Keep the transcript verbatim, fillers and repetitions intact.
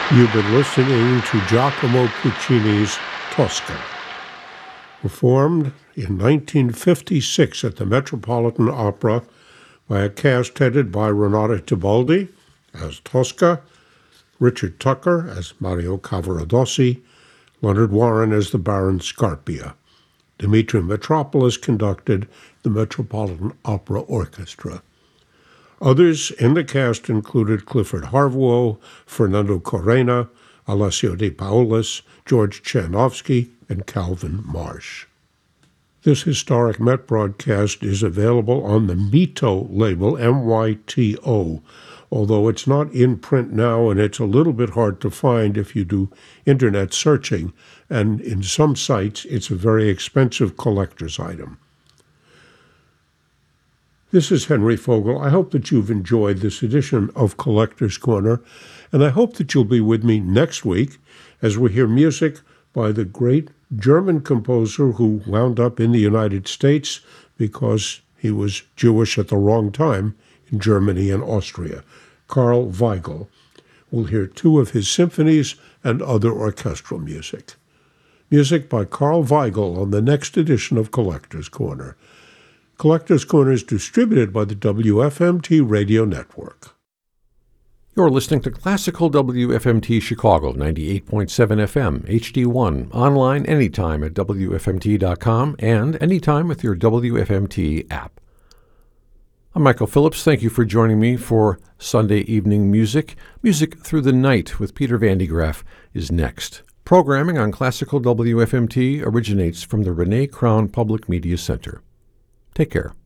You've been listening to Giacomo Puccini's Tosca. Performed in nineteen fifty-six at the Metropolitan Opera by a cast headed by Renata Tebaldi as Tosca, Richard Tucker as Mario Cavaradossi, Leonard Warren as the Baron Scarpia. Dimitri Mitropoulos conducted the Metropolitan Opera Orchestra. Others in the cast included Clifford Harvuo, Fernando Correna, Alessio De Paolis, George Chanovsky, and Calvin Marsh. This historic Met broadcast is available on the Mito label, M Y T O, although it's not in print now and it's a little bit hard to find if you do internet searching, and in some sites it's a very expensive collector's item. This is Henry Fogel. I hope that you've enjoyed this edition of Collector's Corner, and I hope that you'll be with me next week as we hear music by the great German composer who wound up in the United States because he was Jewish at the wrong time in Germany and Austria, Karl Weigel. We'll hear two of his symphonies and other orchestral music. Music by Karl Weigel on the next edition of Collector's Corner. Collector's Corner is distributed by the W F M T Radio Network. You're listening to Classical W F M T Chicago, ninety-eight point seven F M, H D one, online anytime at W F M T dot com and anytime with your W F M T app. I'm Michael Phillips. Thank you for joining me for Sunday Evening Music. Music Through the Night with Peter Van de Graaff is next. Programming on Classical W F M T originates from the Renee Crown Public Media Center. Take care.